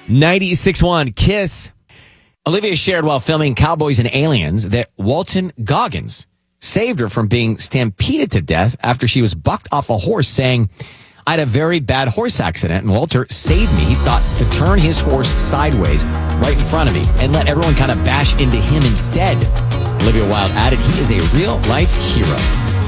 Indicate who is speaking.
Speaker 1: 96.1 Kiss. Olivia shared while filming Cowboys and Aliens that Walton Goggins saved her from being stampeded to death after she was bucked off a horse, saying, "I had a very bad horse accident, and Walter saved me. He thought to turn his horse sideways right in front of me and let everyone kind of bash into him instead." Olivia Wilde added, "He is a real-life hero."